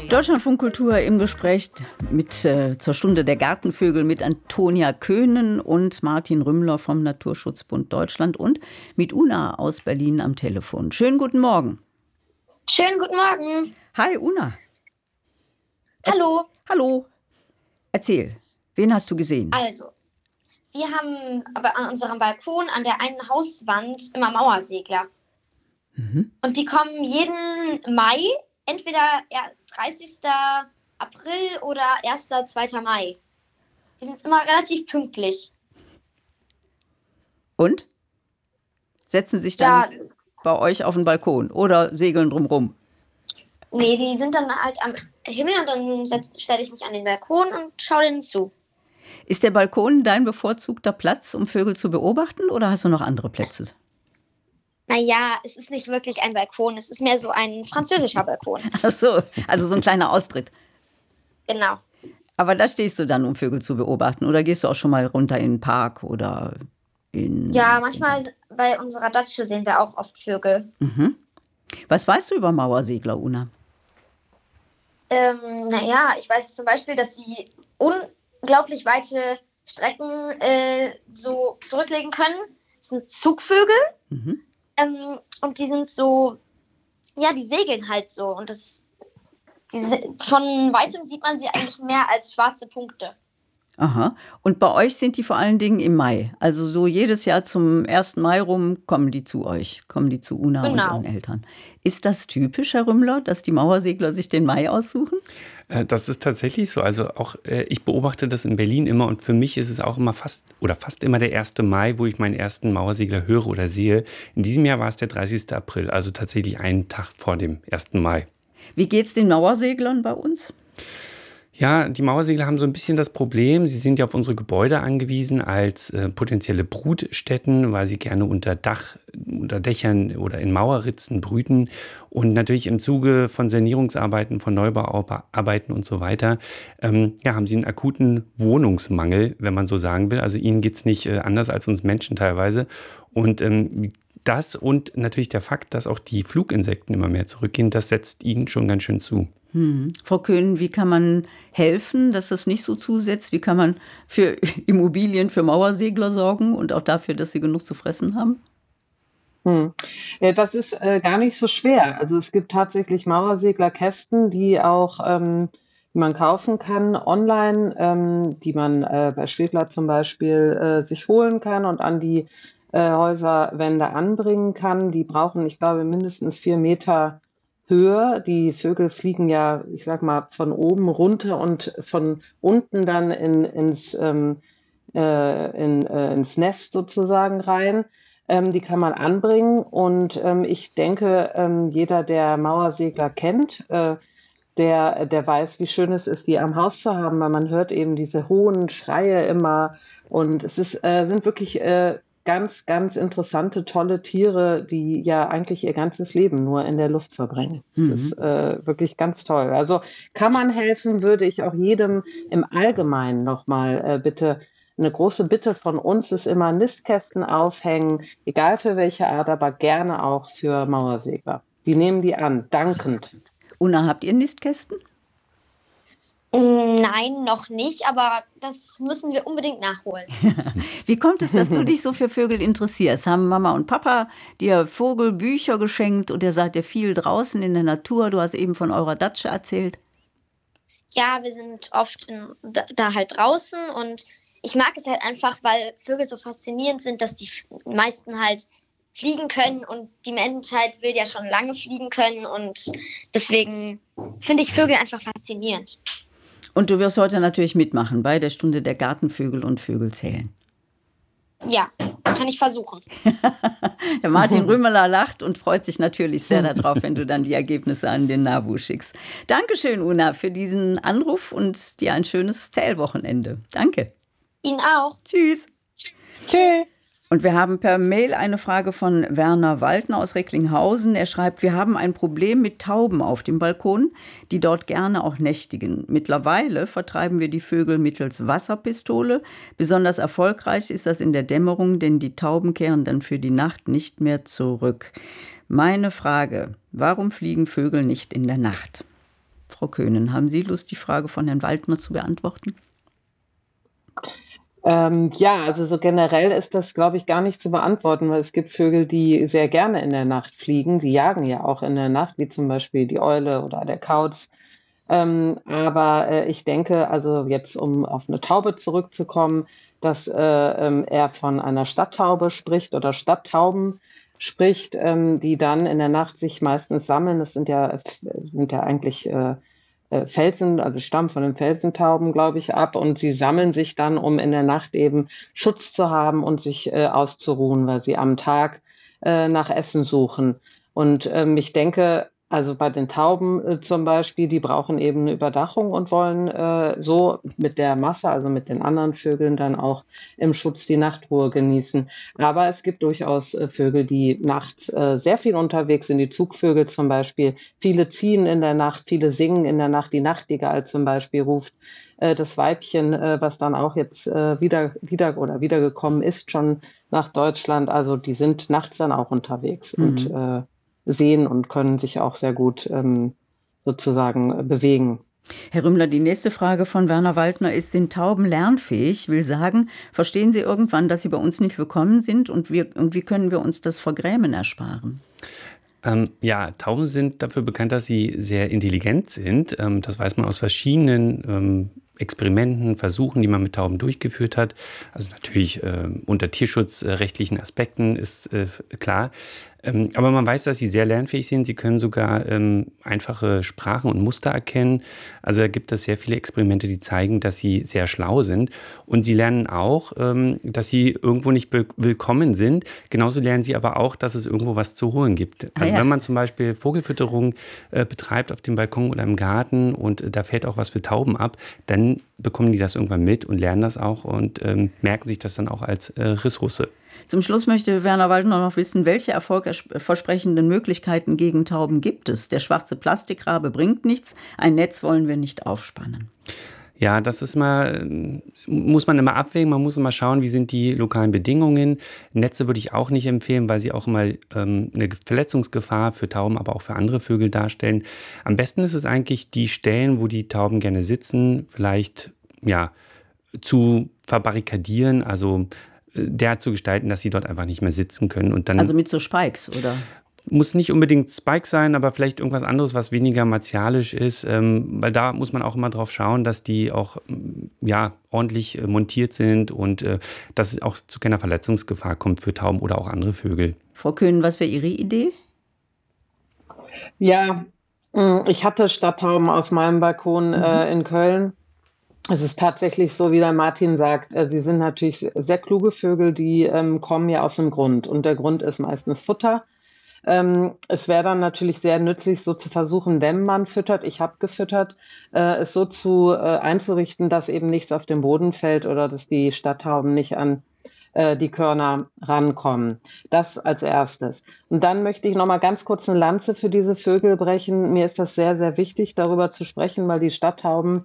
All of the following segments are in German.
Deutschlandfunk Kultur im Gespräch zur Stunde der Gartenvögel mit Antonia Köhnen und Martin Rümmler vom Naturschutzbund Deutschland und mit Una aus Berlin am Telefon. Schönen guten Morgen. Schönen guten Morgen. Hi Una. Hallo. Hallo. Erzähl, wen hast du gesehen? Also, wir haben aber an unserem Balkon an der einen Hauswand immer Mauersegler. Und die kommen jeden Mai, entweder 30. April oder 1., 2. Mai. Die sind immer relativ pünktlich. Und? Setzen sich dann bei euch auf den Balkon oder segeln drumrum? Nee, die sind dann halt am Himmel und dann stelle ich mich an den Balkon und schaue denen zu. Ist der Balkon dein bevorzugter Platz, um Vögel zu beobachten, oder hast du noch andere Plätze? Naja, es ist nicht wirklich ein Balkon, es ist mehr so ein französischer Balkon. Ach so, also so ein kleiner Austritt. Genau. Aber da stehst du dann, um Vögel zu beobachten, oder gehst du auch schon mal runter in den Park oder in... Ja, manchmal bei unserer Datsche sehen wir auch oft Vögel. Was weißt du über Mauersegler, Una? Naja, ich weiß zum Beispiel, dass sie unglaublich weite Strecken so zurücklegen können. Das sind Zugvögel. Und die sind so, ja, die segeln halt so. Und von weitem sieht man sie eigentlich mehr als schwarze Punkte. Aha. Und bei euch sind die vor allen Dingen im Mai. Also so jedes Jahr zum 1. Mai rum kommen die zu euch, kommen die zu Una und ihren Eltern. Ist das typisch, Herr Rümmler, dass die Mauersegler sich den Mai aussuchen? Das ist tatsächlich so. Also auch ich beobachte das in Berlin immer und für mich ist es auch immer fast immer der 1. Mai, wo ich meinen ersten Mauersegler höre oder sehe. In diesem Jahr war es der 30. April, also tatsächlich einen Tag vor dem 1. Mai. Wie geht's den Mauerseglern bei uns? Ja, die Mauersegler haben so ein bisschen das Problem, sie sind ja auf unsere Gebäude angewiesen als potenzielle Brutstätten, weil sie gerne unter Dächern oder in Mauerritzen brüten. Und natürlich im Zuge von Sanierungsarbeiten, von Neubauarbeiten und so weiter, haben sie einen akuten Wohnungsmangel, wenn man so sagen will. Also ihnen geht's nicht anders als uns Menschen teilweise. Und das und natürlich der Fakt, dass auch die Fluginsekten immer mehr zurückgehen, das setzt ihnen schon ganz schön zu. Frau Köhnen, wie kann man helfen, dass das nicht so zusetzt? Wie kann man für Immobilien, für Mauersegler sorgen und auch dafür, dass sie genug zu fressen haben? Ja, das ist gar nicht so schwer. Also es gibt tatsächlich Mauerseglerkästen, die auch die man kaufen kann online, die man bei Schwedler zum Beispiel sich holen kann und an die Häuserwände anbringen kann. Die brauchen, ich glaube, mindestens 4 Meter Höhe. Die Vögel fliegen ja, ich sag mal, von oben runter und von unten dann ins Nest sozusagen rein. Die kann man anbringen und ich denke, jeder, der Mauersegler kennt, der weiß, wie schön es ist, die am Haus zu haben, weil man hört eben diese hohen Schreie immer und es sind wirklich ganz, ganz interessante, tolle Tiere, die ja eigentlich ihr ganzes Leben nur in der Luft verbringen. Das ist wirklich ganz toll. Also kann man helfen, würde ich auch jedem im Allgemeinen nochmal bitte, eine große Bitte von uns ist immer Nistkästen aufhängen, egal für welche Art, aber gerne auch für Mauersegler. Die nehmen die an, dankend. Una, habt ihr Nistkästen? Nein, noch nicht, aber das müssen wir unbedingt nachholen. Wie kommt es, dass du dich so für Vögel interessierst? Haben Mama und Papa dir Vogelbücher geschenkt und ihr seid ja viel draußen in der Natur? Du hast eben von eurer Datsche erzählt. Ja, wir sind oft da halt draußen und ich mag es halt einfach, weil Vögel so faszinierend sind, dass die meisten halt fliegen können und die Menschheit will ja schon lange fliegen können und deswegen finde ich Vögel einfach faszinierend. Und du wirst heute natürlich mitmachen bei der Stunde der Gartenvögel und Vögel zählen. Ja, kann ich versuchen. Der Martin Rümmler lacht und freut sich natürlich sehr darauf, wenn du dann die Ergebnisse an den NABU schickst. Dankeschön, Una, für diesen Anruf und dir ein schönes Zählwochenende. Danke. Ihnen auch. Tschüss. Tschüss. Und wir haben per Mail eine Frage von Werner Waldner aus Recklinghausen. Er schreibt, wir haben ein Problem mit Tauben auf dem Balkon, die dort gerne auch nächtigen. Mittlerweile vertreiben wir die Vögel mittels Wasserpistole. Besonders erfolgreich ist das in der Dämmerung, denn die Tauben kehren dann für die Nacht nicht mehr zurück. Meine Frage, warum fliegen Vögel nicht in der Nacht? Frau Köhnen, haben Sie Lust, die Frage von Herrn Waldner zu beantworten? Ja, also so generell ist das, glaube ich, gar nicht zu beantworten, weil es gibt Vögel, die sehr gerne in der Nacht fliegen. Die jagen ja auch in der Nacht, wie zum Beispiel die Eule oder der Kauz. Aber ich denke, also jetzt, um auf eine Taube zurückzukommen, dass er von einer Stadttaube spricht oder Stadttauben spricht, die dann in der Nacht sich meistens sammeln. Das sind ja eigentlich Felsen, also stammen von den Felsentauben, glaube ich, ab. Und sie sammeln sich dann, um in der Nacht eben Schutz zu haben und sich auszuruhen, weil sie am Tag nach Essen suchen. Und ich denke, also bei den Tauben zum Beispiel, die brauchen eben eine Überdachung und wollen so mit der Masse, also mit den anderen Vögeln, dann auch im Schutz die Nachtruhe genießen. Aber es gibt durchaus Vögel, die nachts sehr viel unterwegs sind, die Zugvögel zum Beispiel. Viele ziehen in der Nacht, viele singen in der Nacht. Die Nachtigall zum Beispiel ruft das Weibchen, was dann auch jetzt wiedergekommen ist, schon nach Deutschland. Also die sind nachts dann auch unterwegs und sehen und können sich auch sehr gut sozusagen bewegen. Herr Rümmler, die nächste Frage von Werner Waldner ist, sind Tauben lernfähig? Will sagen, verstehen Sie irgendwann, dass sie bei uns nicht willkommen sind und wie können wir uns das Vergrämen ersparen? Ja, Tauben sind dafür bekannt, dass sie sehr intelligent sind. Das weiß man aus verschiedenen Experimenten, Versuchen, die man mit Tauben durchgeführt hat. Also natürlich unter tierschutzrechtlichen Aspekten ist klar. Aber man weiß, dass sie sehr lernfähig sind. Sie können sogar einfache Sprachen und Muster erkennen. Also da gibt es sehr viele Experimente, die zeigen, dass sie sehr schlau sind. Und sie lernen auch, dass sie irgendwo nicht willkommen sind. Genauso lernen sie aber auch, dass es irgendwo was zu holen gibt. Also wenn man zum Beispiel Vogelfütterung betreibt auf dem Balkon oder im Garten und da fällt auch was für Tauben ab, dann bekommen die das irgendwann mit und lernen das auch und merken sich das dann auch als Ressource. Zum Schluss möchte Werner Waldner noch wissen, welche erfolgversprechenden Möglichkeiten gegen Tauben gibt es? Der schwarze Plastikrabe bringt nichts, ein Netz wollen wir nicht aufspannen. Ja, das ist muss man immer abwägen, man muss immer schauen, wie sind die lokalen Bedingungen. Netze würde ich auch nicht empfehlen, weil sie auch immer eine Verletzungsgefahr für Tauben, aber auch für andere Vögel darstellen. Am besten ist es eigentlich, die Stellen, wo die Tauben gerne sitzen, vielleicht zu verbarrikadieren, also derart zu gestalten, dass sie dort einfach nicht mehr sitzen können. Und dann also mit so Spikes, oder? Muss nicht unbedingt Spike sein, aber vielleicht irgendwas anderes, was weniger martialisch ist. Weil da muss man auch immer drauf schauen, dass die auch ordentlich montiert sind und dass es auch zu keiner Verletzungsgefahr kommt für Tauben oder auch andere Vögel. Frau Köhnen, was wäre Ihre Idee? Ja, ich hatte Stadttauben auf meinem Balkon in Köln. Es ist tatsächlich so, wie der Martin sagt, sie sind natürlich sehr kluge Vögel, die kommen ja aus dem Grund. Und der Grund ist meistens Futter. Es wäre dann natürlich sehr nützlich, so zu versuchen, wenn man füttert, ich habe gefüttert, es so einzurichten, dass eben nichts auf den Boden fällt oder dass die Stadttauben nicht an die Körner rankommen. Das als erstes. Und dann möchte ich noch mal ganz kurz eine Lanze für diese Vögel brechen. Mir ist das sehr, sehr wichtig, darüber zu sprechen, weil die Stadttauben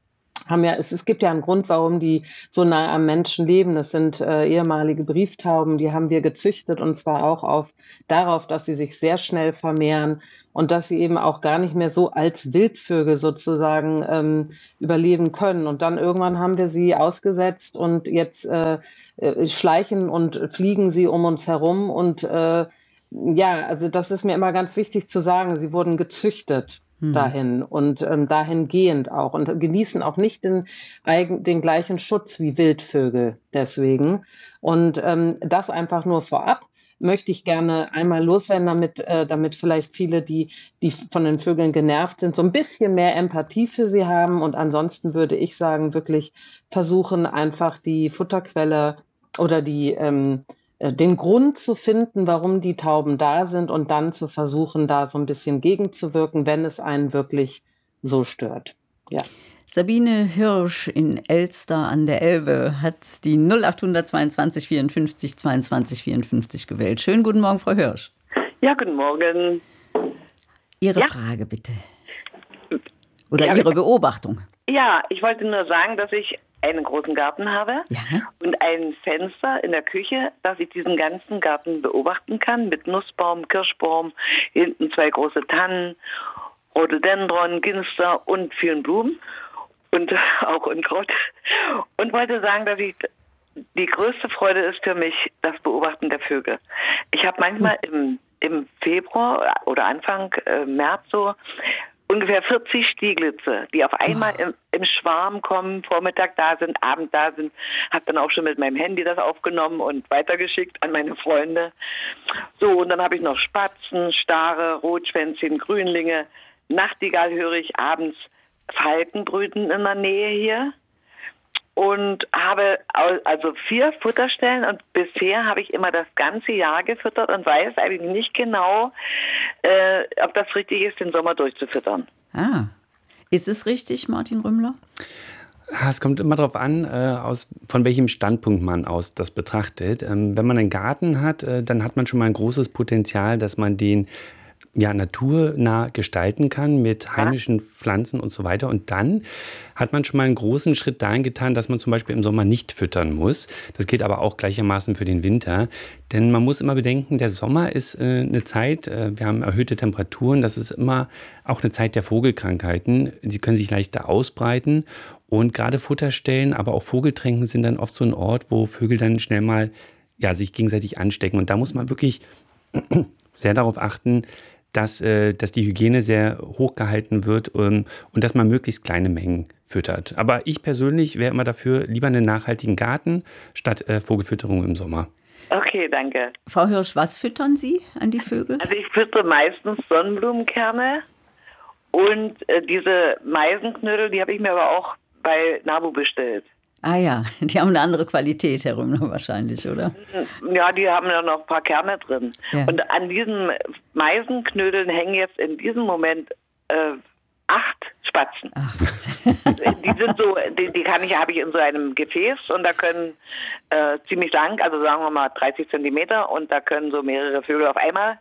es gibt ja einen Grund, warum die so nah am Menschen leben. Das sind ehemalige Brieftauben, die haben wir gezüchtet und zwar auch darauf, dass sie sich sehr schnell vermehren und dass sie eben auch gar nicht mehr so als Wildvögel sozusagen überleben können. Und dann irgendwann haben wir sie ausgesetzt und jetzt schleichen und fliegen sie um uns herum. Und also das ist mir immer ganz wichtig zu sagen, sie wurden gezüchtet dahin und dahingehend auch und genießen auch nicht den gleichen Schutz wie Wildvögel deswegen. Und das einfach nur vorab möchte ich gerne einmal loswerden, damit vielleicht viele, die von den Vögeln genervt sind, so ein bisschen mehr Empathie für sie haben. Und ansonsten würde ich sagen, wirklich versuchen, einfach die Futterquelle oder den Grund zu finden, warum die Tauben da sind und dann zu versuchen, da so ein bisschen gegenzuwirken, wenn es einen wirklich so stört. Ja. Sabine Hirsch in Elster an der Elbe hat die 0822 54 22 54 gewählt. Schönen guten Morgen, Frau Hirsch. Ja, guten Morgen. Ihre Frage bitte. Oder Ihre Beobachtung. Ja, ich wollte nur sagen, dass ich einen großen Garten habe und ein Fenster in der Küche, dass ich diesen ganzen Garten beobachten kann mit Nussbaum, Kirschbaum, hinten 2 große Tannen Rhododendron, Ginster und vielen Blumen und auch Unkraut. Und wollte sagen, dass die größte Freude ist für mich das Beobachten der Vögel. Ich habe manchmal im Februar oder Anfang März so ungefähr 40 Stieglitze, die auf einmal im Schwarm kommen, Vormittag da sind, Abend da sind. Habe dann auch schon mit meinem Handy das aufgenommen und weitergeschickt an meine Freunde. So, und dann habe ich noch Spatzen, Stare, Rotschwänzchen, Grünlinge, Nachtigall höre ich abends, Falken brüten in der Nähe hier. Und habe also 4 Futterstellen und bisher habe ich immer das ganze Jahr gefüttert und weiß eigentlich nicht genau, ob das richtig ist, den Sommer durchzufüttern. Ah, ist es richtig, Martin Rümmler? Es kommt immer darauf an, von welchem Standpunkt man aus das betrachtet. Wenn man einen Garten hat, dann hat man schon mal ein großes Potenzial, dass man den naturnah gestalten kann mit heimischen Pflanzen und so weiter. Und dann hat man schon mal einen großen Schritt dahin getan, dass man zum Beispiel im Sommer nicht füttern muss. Das gilt aber auch gleichermaßen für den Winter. Denn man muss immer bedenken, der Sommer ist eine Zeit, wir haben erhöhte Temperaturen, das ist immer auch eine Zeit der Vogelkrankheiten. Sie können sich leichter ausbreiten. Und gerade Futterstellen, aber auch Vogeltränken sind dann oft so ein Ort, wo Vögel dann schnell mal sich gegenseitig anstecken. Und da muss man wirklich sehr darauf achten, dass die Hygiene sehr hoch gehalten wird und dass man möglichst kleine Mengen füttert. Aber ich persönlich wäre immer dafür, lieber einen nachhaltigen Garten statt Vogelfütterung im Sommer. Okay, danke. Frau Hirsch, was füttern Sie an die Vögel? Also ich füttere meistens Sonnenblumenkerne und diese Meisenknödel, die habe ich mir aber auch bei Nabu bestellt. Ah ja, die haben eine andere Qualität, Herr Rümmler, wahrscheinlich, oder? Ja, die haben ja noch ein paar Kerne drin. Ja. Und an diesen Meisenknödeln hängen jetzt in diesem Moment 8 Spatzen. Ach. Die sind so, habe ich in so einem Gefäß und da können ziemlich lang, also sagen wir mal 30 Zentimeter und da können so mehrere Vögel auf einmal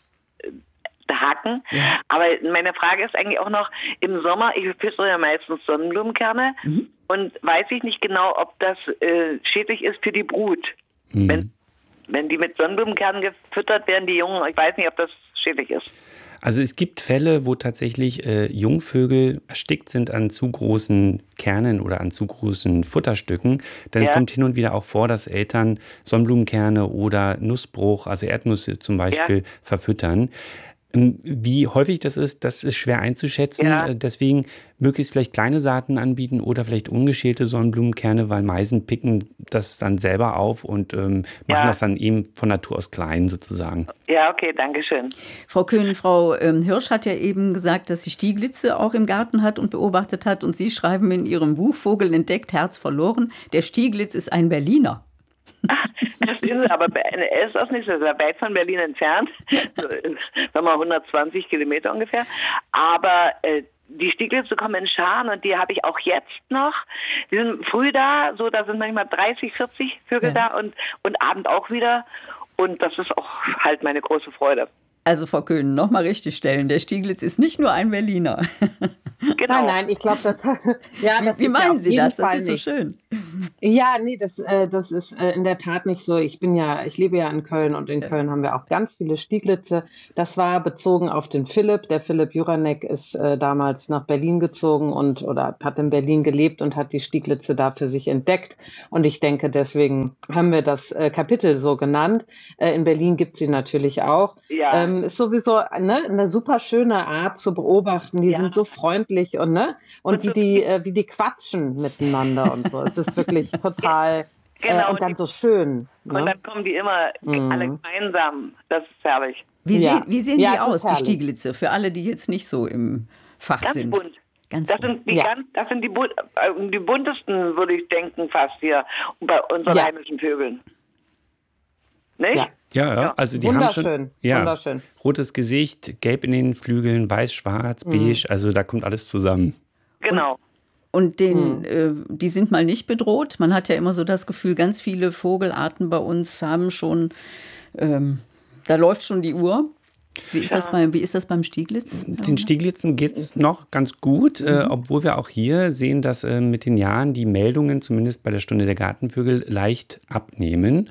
haken. Ja. Aber meine Frage ist eigentlich auch noch, im Sommer, ich füttere ja meistens Sonnenblumenkerne und weiß ich nicht genau, ob das schädlich ist für die Brut. Wenn die mit Sonnenblumenkernen gefüttert werden, die Jungen, ich weiß nicht, ob das schädlich ist. Also es gibt Fälle, wo tatsächlich Jungvögel erstickt sind an zu großen Kernen oder an zu großen Futterstücken. Denn es kommt hin und wieder auch vor, dass Eltern Sonnenblumenkerne oder Nussbruch, also Erdnüsse zum Beispiel, verfüttern. Wie häufig das ist schwer einzuschätzen. Ja. Deswegen möglichst vielleicht kleine Saaten anbieten oder vielleicht ungeschälte Sonnenblumenkerne, weil Meisen picken das dann selber auf und machen das dann eben von Natur aus klein sozusagen. Ja, okay, danke schön. Frau Köhn, Frau Hirsch hat ja eben gesagt, dass sie Stieglitze auch im Garten hat und beobachtet hat. Und Sie schreiben in Ihrem Buch Vogel entdeckt, Herz verloren, der Stieglitz ist ein Berliner. Ach, das ist aber er ist auch nicht so weit von Berlin entfernt, so, sagen wir mal 120 Kilometer ungefähr. Aber die Stieglitze kommen in Scharen und die habe ich auch jetzt noch. Die sind früh da, so da sind manchmal 30, 40 Vögel da und Abend auch wieder. Und das ist auch halt meine große Freude. Also Frau Köhn, nochmal richtig stellen, der Stieglitz ist nicht nur ein Berliner. Genau. Nein, ich glaube, das wie meinen Sie das? Das ist so schön. Ja, nee, das ist in der Tat nicht so. Ich lebe ja in Köln und in Köln haben wir auch ganz viele Stieglitze. Das war bezogen auf den Philipp. Der Philipp Juranek ist damals nach Berlin gezogen oder hat in Berlin gelebt und hat die Stieglitze da für sich entdeckt. Und ich denke, deswegen haben wir das Kapitel so genannt. In Berlin gibt es sie natürlich auch. Ja. Ist sowieso eine super schöne Art zu beobachten. Die sind so freundlich und wie die quatschen miteinander und so. Es ist wirklich total und dann so schön. Und dann kommen die immer alle gemeinsam. Das ist herrlich. Wie sehen die aus, die Stieglitze? Für alle, die jetzt nicht so im Fach sind. Bunt. Das sind die buntesten, würde ich denken, fast hier bei unseren heimischen Vögeln. Nicht? Ja, also die haben schon wunderschön. Rotes Gesicht, gelb in den Flügeln, weiß, schwarz, beige, also da kommt alles zusammen. Genau. Und die sind mal nicht bedroht. Man hat ja immer so das Gefühl, ganz viele Vogelarten bei uns haben schon, da läuft schon die Uhr. Wie ist das beim Stieglitz? Den Stieglitzen geht es noch ganz gut, obwohl wir auch hier sehen, dass mit den Jahren die Meldungen, zumindest bei der Stunde der Gartenvögel, leicht abnehmen.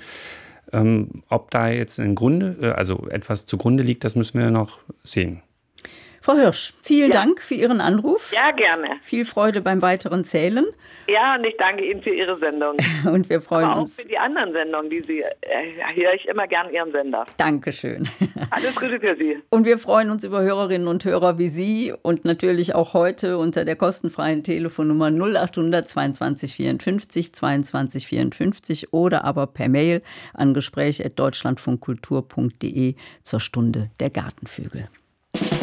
Ob da jetzt etwas zugrunde liegt, das müssen wir noch sehen. Frau Hirsch, vielen Dank für Ihren Anruf. Ja, gerne. Viel Freude beim weiteren Zählen. Ja, und ich danke Ihnen für Ihre Sendung. Und wir freuen Aber uns. auch für die anderen Sendungen, die Sie, höre ich immer gern Ihren Sender. Dankeschön. Alles Gute für Sie. Und wir freuen uns über Hörerinnen und Hörer wie Sie und natürlich auch heute unter der kostenfreien Telefonnummer 0800 22 54 22 54 oder aber per Mail an gespräch@deutschlandfunkkultur.de zur Stunde der Gartenvögel.